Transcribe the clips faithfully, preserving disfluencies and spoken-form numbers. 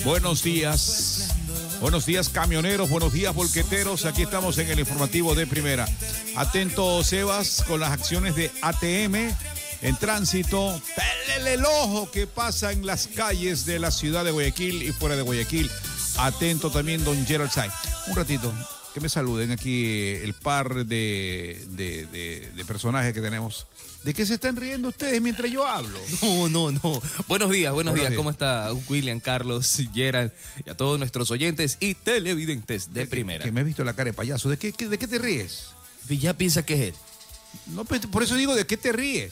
Buenos días. Buenos días, camioneros. Buenos días, volqueteros. Aquí estamos en el informativo de primera. Atento, Sebas, con las acciones de A T M en tránsito. Pélele el ojo que pasa en las calles de la ciudad de Guayaquil y fuera de Guayaquil. Atento también, don Gerald Sainz. Un ratito, que me saluden aquí el par de, de, de, de personajes que tenemos. ¿De qué se están riendo ustedes mientras yo hablo? No, no, no. Buenos días, buenos, buenos días. días. ¿Cómo está William, Carlos, Gerald y a todos nuestros oyentes y televidentes de primera? Que me he visto la cara de payaso. ¿De qué, qué, de qué te ríes? Ya piensa que es él. No, por eso digo, ¿de qué te ríes?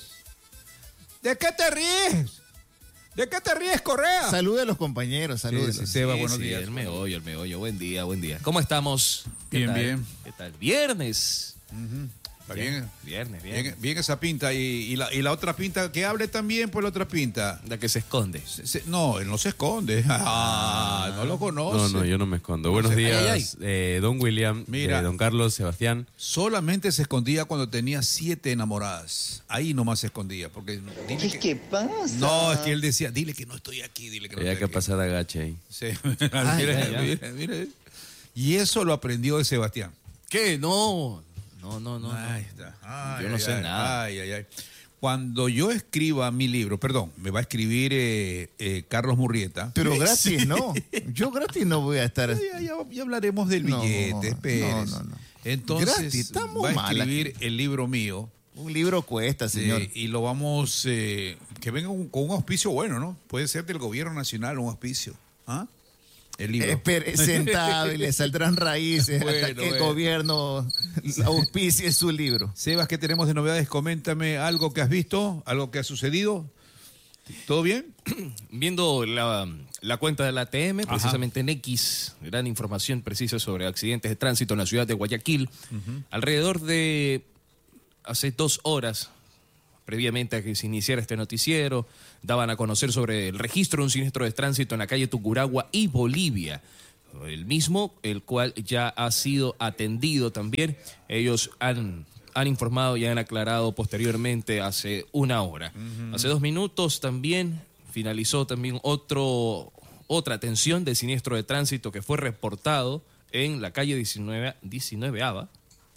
¿De qué te ríes? ¿De qué te ríes, Correa? Salude a los compañeros, salude. Sí, sí, Seba, sí, buenos sí, días. El meollo, el meollo. Buen día, buen día. ¿Cómo estamos? Bien, tal? bien. ¿Qué tal? Viernes. Uh-huh. Está bien, viernes, viernes. Bien, bien esa pinta. Y, y, la, y la otra pinta, que hable también por la otra pinta. La que se esconde. Se, se, no, él no se esconde. Ah, no lo conoce. No, no, yo no me escondo. Buenos no días, ay, ay. Eh, don William, Mira, eh, don Carlos, Sebastián. Solamente se escondía cuando tenía siete enamoradas. Ahí nomás se escondía. Porque ¿Qué, que, ¿Qué pasa? No, es que él decía, dile que no estoy aquí, dile que no Ya estoy que aquí. pasar agache ahí. Sí. Ay, mira, ay, ay. mira, mira. Y eso lo aprendió de Sebastián. ¿Qué? No. No, no, no. Ahí no. está. Ay, yo no ay, sé ay, nada. Ay, ay, ay. Cuando yo escriba mi libro, perdón, me va a escribir eh, eh, Carlos Murrieta. Pero gratis, sí. no. Yo gratis no voy a estar. Ya, ya, ya hablaremos del billete, no, Pérez. No, no, no. Entonces, gratis, estamos va a escribir mal el libro mío. Un libro cuesta, señor. Eh, y lo vamos, eh, que venga un, con un auspicio bueno, ¿no? Puede ser del gobierno nacional un auspicio. ¿Ah? El libro. Es presentable, le saldrán raíces Bueno, hasta que el bueno. gobierno auspicie su libro. Sebas, ¿qué tenemos de novedades? Coméntame algo que has visto, algo que ha sucedido. ¿Todo bien? Viendo la, la cuenta de la A T M, Ajá. precisamente en X, gran información precisa sobre accidentes de tránsito en la ciudad de Guayaquil. Uh-huh. Alrededor de hace dos horas, previamente a que se iniciara este noticiero, daban a conocer sobre el registro de un siniestro de tránsito en la calle Tucuragua y Bolivia. El mismo, el cual ya ha sido atendido también. Ellos han, han informado y han aclarado posteriormente hace una hora. Uh-huh. Hace dos minutos también finalizó también otro, otra atención de siniestro de tránsito que fue reportado en la calle diecinueve Ava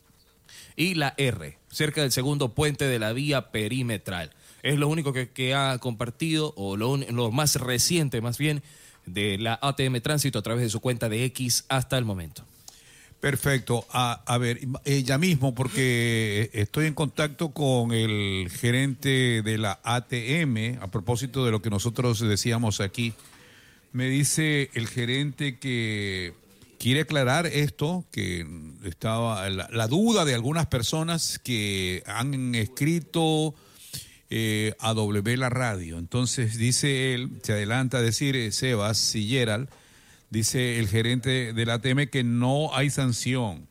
y la R, cerca del segundo puente de la vía perimetral. Es lo único que, que ha compartido, o lo, lo más reciente más bien, de la A T M Tránsito a través de su cuenta de X hasta el momento. Perfecto. A, a ver, eh, ya mismo, porque estoy en contacto con el gerente de la A T M, a propósito de lo que nosotros decíamos aquí. Me dice el gerente que quiere aclarar esto, que estaba la, la duda de algunas personas que han escrito eh, a W la radio. Entonces dice él, se adelanta a decir eh, Sebas y Gerald, dice el gerente de la A T M que no hay sanción.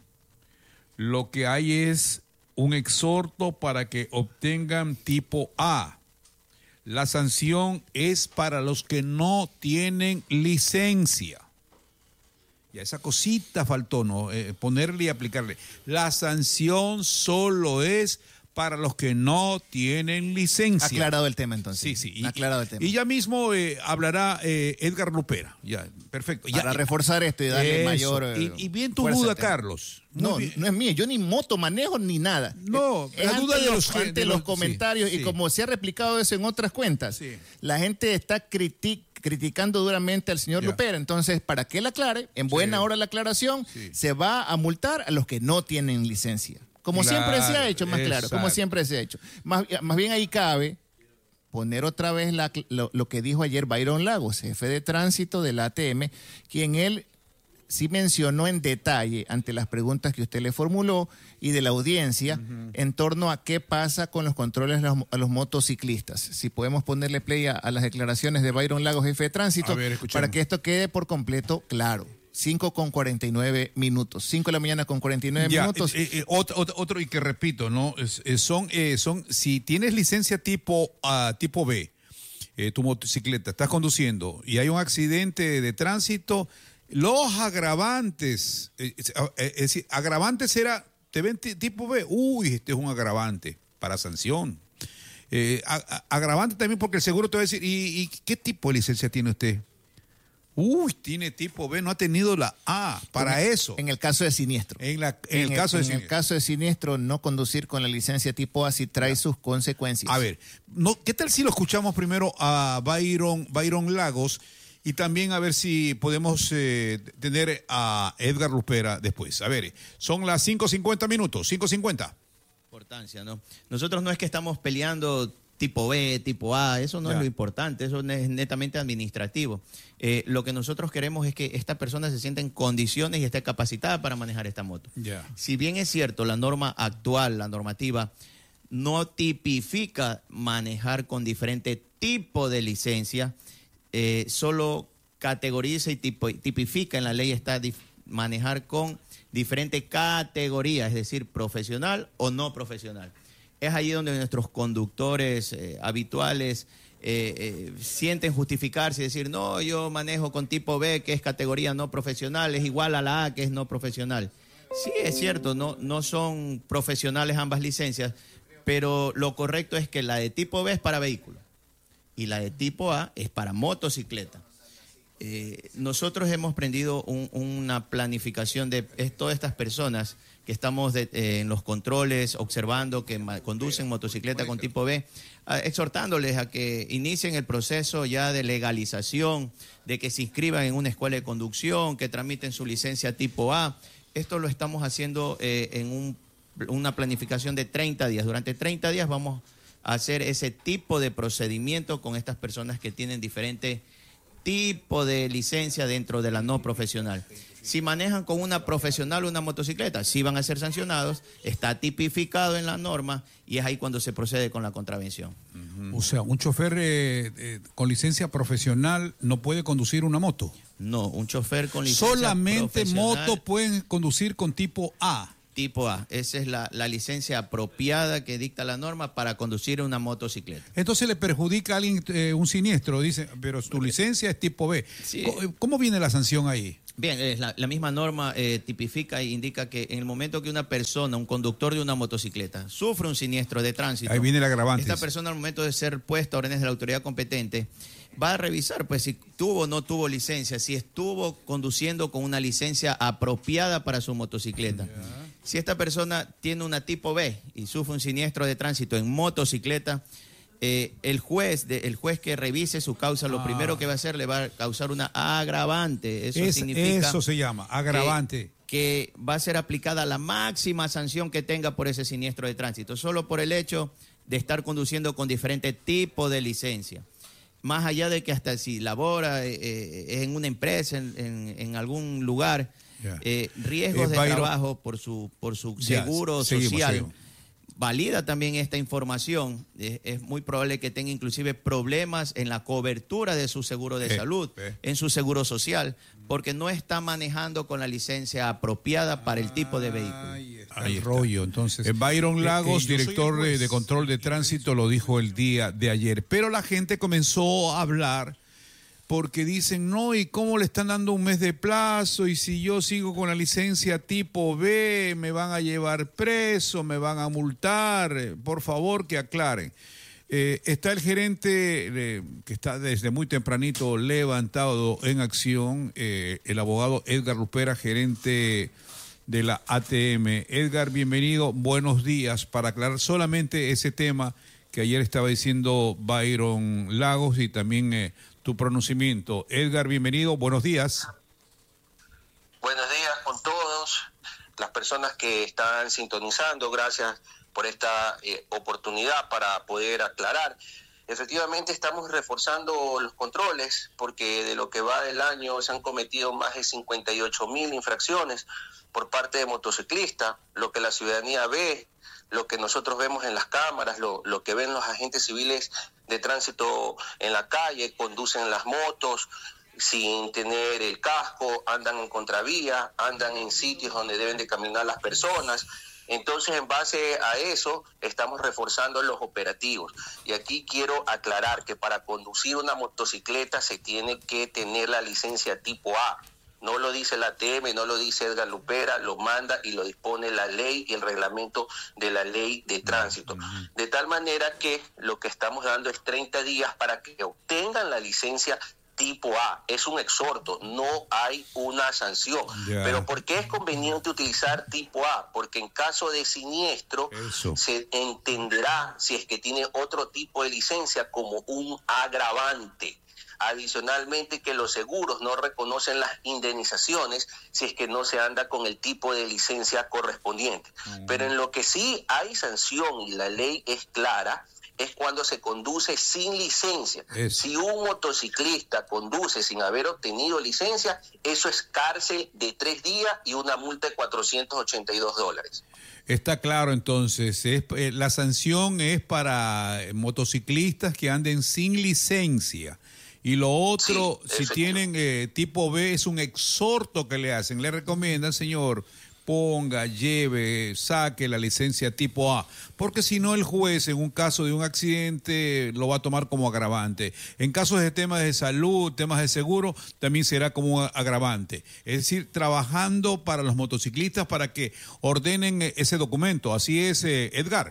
Lo que hay es un exhorto para que obtengan tipo A. La sanción es para los que no tienen licencia. Y a esa cosita faltó, ¿no? Eh, ponerle y aplicarle. La sanción solo es para los que no tienen licencia. Aclarado el tema, entonces. Sí, sí. Y, Aclarado el tema. Y ya mismo eh, hablará eh, Edgar Lupera. Ya, perfecto. Para ya, reforzar esto y darle eso. mayor. Eh, y, y bien tu duda, Carlos. Muy no, bien. no es mía. Yo ni moto manejo ni nada. No, es la duda ante de los, los, ante de los los comentarios. sí, y sí. como se ha replicado eso en otras cuentas, Sí. la gente está criticando. criticando duramente al señor Ya. Lupera. Entonces, para que él aclare, en buena Sí. hora la aclaración, Sí. se va a multar a los que no tienen licencia. Como Claro, siempre se ha hecho, más claro, como exacto. siempre se ha hecho. Más, más bien ahí cabe poner otra vez la, lo, lo que dijo ayer Byron Lagos, jefe de tránsito de la A T M, quien él sí mencionó en detalle ante las preguntas que usted le formuló y de la audiencia uh-huh. en torno a qué pasa con los controles a los, a los motociclistas. Si podemos ponerle play a, a las declaraciones de Byron Lagos, jefe de tránsito, ver, para que esto quede por completo claro. cinco con cuarenta y nueve minutos. cinco de la mañana con cuarenta y nueve ya, minutos. Eh, eh, otro, otro, y que repito, ¿no? Es, eh, son, eh, son, si tienes licencia tipo, uh, tipo B, eh, tu motocicleta, estás conduciendo y hay un accidente de tránsito, los agravantes, eh, eh, es decir, agravantes era, te ven t- tipo B, uy, este es un agravante para sanción. Eh, a, a, agravante también porque el seguro te va a decir, ¿y, y qué tipo de licencia tiene usted? Uy, tiene tipo B, no ha tenido la A para en, eso. En el caso de siniestro. En, la, en, en el caso el, de en siniestro. el caso de siniestro, no conducir con la licencia tipo A sí trae sus consecuencias. A ver, no, ¿qué tal si lo escuchamos primero a Byron, Byron Lagos y también a ver si podemos eh, tener a Edgar Lupera después? A ver, son las cinco cincuenta minutos, cinco cincuenta. Importancia, ¿no? Nosotros no es que estamos peleando tipo B, tipo A, eso no Ya. es lo importante, eso es netamente administrativo. Eh, lo que nosotros queremos es que esta persona se sienta en condiciones y esté capacitada para manejar esta moto. Ya. Si bien es cierto, la norma actual, la normativa, no tipifica manejar con diferente tipo de licencia, eh, solo categoriza y tipo, tipifica en la ley está dif- manejar con diferente categoría, es decir, profesional o no profesional. Es ahí donde nuestros conductores eh, habituales eh, eh, sienten justificarse y decir, no, yo manejo con tipo B, que es categoría no profesional, es igual a la A, que es no profesional. Sí, es cierto, no, no son profesionales ambas licencias, pero lo correcto es que la de tipo B es para vehículos y la de tipo A es para motocicleta. Eh, nosotros hemos prendido un, una planificación de es, todas estas personas que estamos de, eh, en los controles observando que ma, conducen motocicleta con tipo B, a, exhortándoles a que inicien el proceso ya de legalización, de que se inscriban en una escuela de conducción, que tramiten su licencia tipo A. Esto lo estamos haciendo eh, en un, una planificación de treinta días. Durante treinta días vamos a hacer ese tipo de procedimiento con estas personas que tienen diferentes tipo de licencia dentro de la no profesional. Si manejan con una profesional una motocicleta, sí van a ser sancionados, está tipificado en la norma y es ahí cuando se procede con la contravención. O sea, un chofer eh, eh, con licencia profesional no puede conducir una moto. No, un chofer con licencia Solamente profesional moto pueden conducir con tipo A. tipo A. Esa es la, la licencia apropiada que dicta la norma para conducir una motocicleta. Entonces le perjudica a alguien eh, un siniestro, dice, pero tu licencia es tipo B. Sí. ¿Cómo, ¿Cómo viene la sanción ahí? Bien, es la, la misma norma eh, tipifica e indica que en el momento que una persona, un conductor de una motocicleta, sufre un siniestro de tránsito, Ahí viene el agravante. esta persona al momento de ser puesta a órdenes de la autoridad competente va a revisar pues si tuvo o no tuvo licencia, si estuvo conduciendo con una licencia apropiada para su motocicleta. Yeah. Si esta persona tiene una tipo B y sufre un siniestro de tránsito en motocicleta, eh, el juez de, el juez que revise su causa, lo ah. primero que va a hacer le va a causar una agravante. Eso es, significa eso se llama, agravante. Que, que va a ser aplicada la máxima sanción que tenga por ese siniestro de tránsito, solo por el hecho de estar conduciendo con diferente tipo de licencia. Más allá de que hasta si labora eh, eh, en una empresa, en, en, en algún lugar, yeah. eh, riesgos eh, de Byron, trabajo por su, por su seguro yeah, seguimos, social, seguimos. Valida también esta información. Eh, es muy probable que tenga inclusive problemas en la cobertura de su seguro de eh, salud, eh. en su seguro social, porque no está manejando con la licencia apropiada para el tipo de vehículo. Ahí está. Rollo, entonces. Eh, Byron Lagos, eh, eh, director de, de control de tránsito, lo dijo el día de ayer. Pero la gente comenzó a hablar porque dicen, no, ¿y cómo le están dando un mes de plazo? Y si yo sigo con la licencia tipo B, me van a llevar preso, me van a multar. Por favor, que aclaren. Eh, está el gerente eh, que está desde muy tempranito levantado en acción, eh, el abogado Edgar Lupera, gerente de la A T M. Edgar, bienvenido, buenos días. Para aclarar solamente ese tema que ayer estaba diciendo Byron Lagos y también eh, tu pronunciamiento. Edgar, bienvenido, buenos días. Buenos días con todos, las personas que están sintonizando, gracias por esta eh, oportunidad para poder aclarar. Efectivamente estamos reforzando los controles porque de lo que va del año se han cometido más de cincuenta y ocho mil infracciones por parte de motociclistas, lo que la ciudadanía ve, lo que nosotros vemos en las cámaras, lo, lo que ven los agentes civiles de tránsito en la calle, conducen las motos sin tener el casco, andan en contravía, andan en sitios donde deben de caminar las personas. Entonces, en base a eso, estamos reforzando los operativos. Y aquí quiero aclarar que para conducir una motocicleta se tiene que tener la licencia tipo A. No lo dice la A T M, no lo dice Edgar Lupera, lo manda y lo dispone la ley y el reglamento de la ley de tránsito. De tal manera que lo que estamos dando es treinta días para que obtengan la licencia tipo A. Es un exhorto, no hay una sanción. Ya. Pero ¿por qué es conveniente utilizar tipo A? Porque en caso de siniestro Eso. se entenderá, si es que tiene otro tipo de licencia, como un agravante. Adicionalmente, que los seguros no reconocen las indemnizaciones si es que no se anda con el tipo de licencia correspondiente. Uh-huh. Pero en lo que sí hay sanción y la ley es clara, es cuando se conduce sin licencia. Eso. Si un motociclista conduce sin haber obtenido licencia, eso es cárcel de tres días y una multa de cuatrocientos ochenta y dos dólares. Está claro, entonces, es, eh, la sanción es para motociclistas que anden sin licencia. Y lo otro, sí, si tienen eh, tipo B, es un exhorto que le hacen. Le recomiendan, señor, ponga, lleve, saque la licencia tipo A. Porque si no, el juez, en un caso de un accidente, lo va a tomar como agravante. En casos de temas de salud, temas de seguro, también será como un agravante. Es decir, trabajando para los motociclistas para que ordenen ese documento. Así es, eh, Edgar.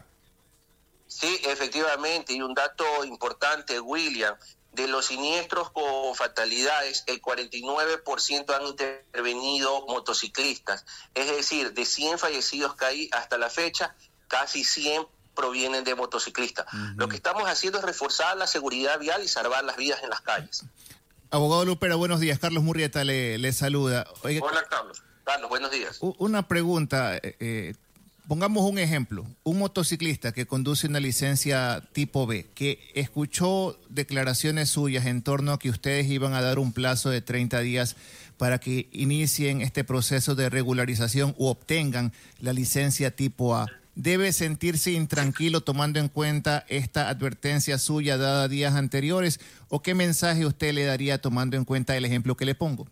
Sí, efectivamente. Y un dato importante, William. De los siniestros con fatalidades, el cuarenta y nueve por ciento han intervenido motociclistas. Es decir, de cien fallecidos que hay hasta la fecha, casi cien provienen de motociclistas. Uh-huh. Lo que estamos haciendo es reforzar la seguridad vial y salvar las vidas en las calles. Abogado Lupera, buenos días. Carlos Murrieta le, le saluda. Oiga, hola, Carlos. Carlos, buenos días. Una pregunta. Eh, Pongamos un ejemplo, un motociclista que conduce una licencia tipo B, que escuchó declaraciones suyas en torno a que ustedes iban a dar un plazo de treinta días para que inicien este proceso de regularización u obtengan la licencia tipo A. ¿Debe sentirse intranquilo tomando en cuenta esta advertencia suya dada días anteriores? ¿O qué mensaje usted le daría tomando en cuenta el ejemplo que le pongo?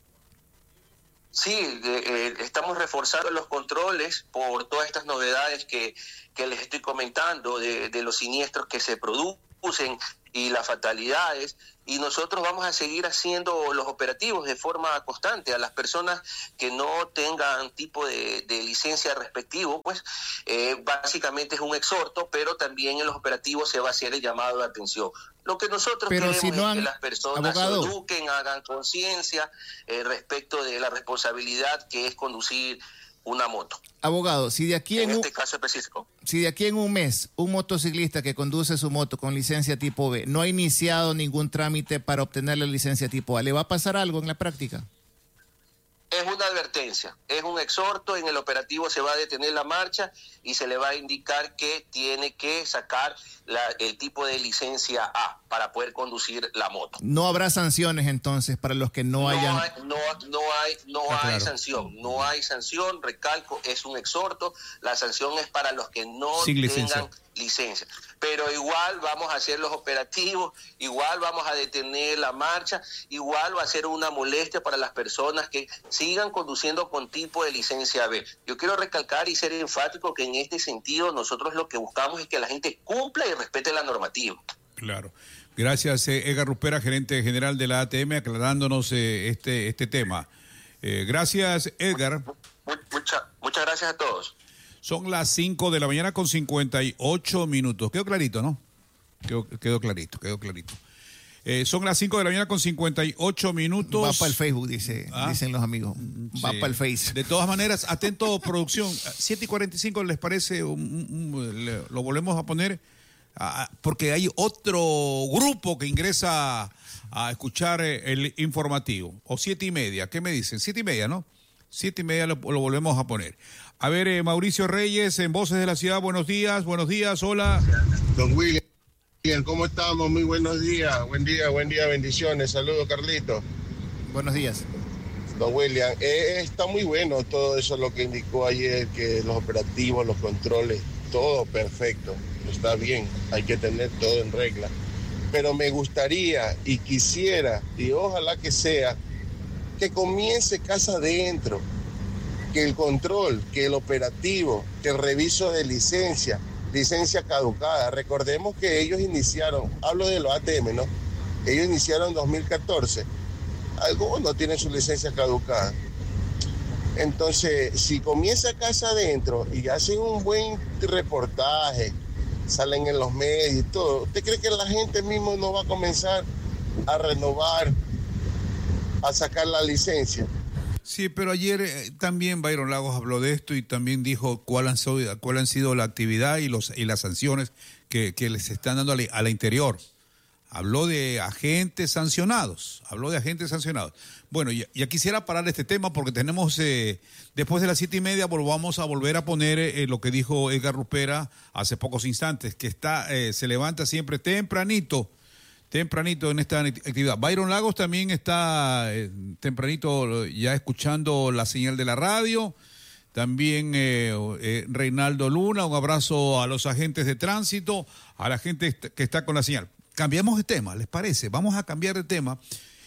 Sí, eh, eh, estamos reforzando los controles por todas estas novedades que, que les estoy comentando, de, de los siniestros que se producen y las fatalidades, y nosotros vamos a seguir haciendo los operativos de forma constante. A las personas que no tengan tipo de, de licencia respectivo, pues eh, básicamente es un exhorto, pero también en los operativos se va a hacer el llamado de atención. Lo que nosotros pero queremos si no han... es que las personas abogado. se eduquen, hagan conciencia eh, respecto de la responsabilidad que es conducir una moto. Abogado, si de aquí en, en un, este caso específico. Si de aquí en un mes un motociclista que conduce su moto con licencia tipo B no ha iniciado ningún trámite para obtener la licencia tipo A, ¿le va a pasar algo en la práctica? Es una advertencia, es un exhorto. En el operativo se va a detener la marcha y se le va a indicar que tiene que sacar la, el tipo de licencia A para poder conducir la moto. No habrá sanciones entonces para los que no, no hayan... Hay, no, no hay, no ah, hay claro. sanción, no hay sanción, recalco, es un exhorto. La sanción es para los que no Sin tengan licencia. licencia. Pero igual vamos a hacer los operativos, igual vamos a detener la marcha, igual va a ser una molestia para las personas que sigan conduciendo con tipo de licencia B. Yo quiero recalcar y ser enfático que en este sentido nosotros lo que buscamos es que la gente cumpla y respete la normativa. Claro. Gracias, eh, Edgar Rupera, gerente general de la A T M, aclarándonos eh, este, este tema. Eh, gracias, Edgar. Mucha, muchas gracias a todos. Son las cinco de la mañana con cincuenta y ocho minutos. Quedó clarito, ¿no? Quedó, quedó clarito, quedó clarito. Eh, son las cinco de la mañana con cincuenta y ocho minutos. Va para el Facebook, dice, ¿Ah? dicen los amigos. Va sí. para el Face. De todas maneras, atento, producción. siete y cuarenta y cinco, ¿les parece? Un, un, un, le, lo volvemos a poner. Ah, porque hay otro grupo que ingresa a escuchar el informativo. O siete y media. ¿Qué me dicen? Siete y media, ¿no? Siete y media lo, lo volvemos a poner. A ver, eh, Mauricio Reyes, en Voces de la Ciudad, buenos días, buenos días, hola. Don William, ¿cómo estamos? Muy buenos días, buen día, buen día, bendiciones, saludos, Carlito. Buenos días. Don William, eh, está muy bueno todo eso lo que indicó ayer, que los operativos, los controles, todo perfecto, está bien, hay que tener todo en regla. Pero me gustaría y quisiera, y ojalá que sea, que comience casa adentro, que el control, que el operativo, que el reviso de licencia, licencia caducada. Recordemos que ellos iniciaron, hablo de los A T M, ¿no? Ellos iniciaron en dos mil catorce. Algunos tienen su licencia caducada. Entonces, si comienza casa adentro y hacen un buen reportaje, salen en los medios y todo, ¿usted cree que la gente mismo no va a comenzar a renovar a sacar la licencia. Sí, pero ayer eh, también Byron Lagos habló de esto y también dijo cuál han sido, cuál han sido la actividad y, los, y las sanciones que, que les están dando a la, a la interior. Habló de agentes sancionados, habló de agentes sancionados. Bueno, ya, ya quisiera parar este tema porque tenemos, eh, después de las siete y media, volvamos a volver a poner eh, lo que dijo Edgar Ruspera hace pocos instantes, que está eh, se levanta siempre tempranito, tempranito en esta actividad. Byron Lagos también está eh, tempranito ya escuchando la señal de la radio. También eh, eh, Reinaldo Luna, un abrazo a los agentes de tránsito, a la gente que está con la señal. Cambiamos de tema, ¿les parece? Vamos a cambiar de tema.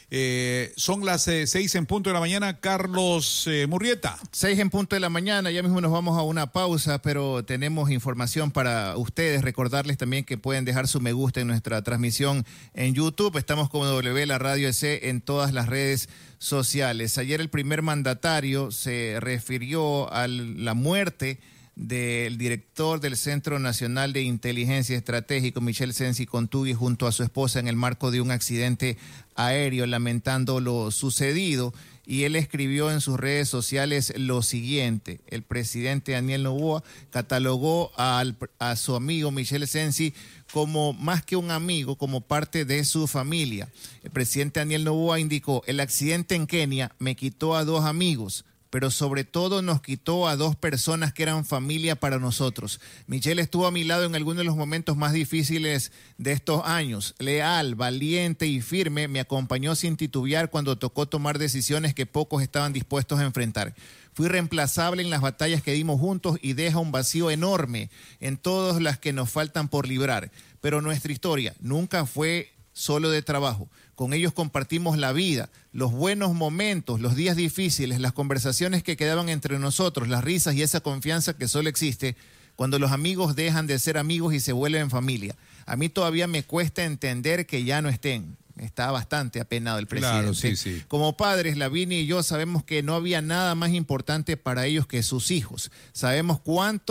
Eh, son las eh, seis en punto de la mañana. Carlos eh, Murrieta. Seis en punto de la mañana, ya mismo nos vamos a una pausa, pero tenemos información para ustedes. Recordarles también que pueden dejar su me gusta en nuestra transmisión en YouTube. Estamos como W La Radio E C en todas las redes sociales. Ayer el primer mandatario se refirió a la muerte del director del Centro Nacional de Inteligencia Estratégico, Michel Sensi Contugui, junto a su esposa en el marco de un accidente aéreo, lamentando lo sucedido. Y él escribió en sus redes sociales lo siguiente: el presidente Daniel Noboa catalogó al, a su amigo Michel Sensi como más que un amigo, como parte de su familia. El presidente Daniel Noboa indicó: el accidente en Kenia me quitó a dos amigos, pero sobre todo nos quitó a dos personas que eran familia para nosotros. Michel estuvo a mi lado en algunos de los momentos más difíciles de estos años. Leal, valiente y firme, me acompañó sin titubear cuando tocó tomar decisiones que pocos estaban dispuestos a enfrentar. Fui reemplazable en las batallas que dimos juntos y deja un vacío enorme en todas las que nos faltan por librar. Pero nuestra historia nunca fue solo de trabajo. Con ellos compartimos la vida, los buenos momentos, los días difíciles, las conversaciones que quedaban entre nosotros, las risas y esa confianza que solo existe cuando los amigos dejan de ser amigos y se vuelven familia. A mí todavía me cuesta entender que ya no estén. Está bastante apenado el presidente. Claro, sí, sí. Como padres, Lavinia y yo sabemos que no había nada más importante para ellos que sus hijos. Sabemos cuánto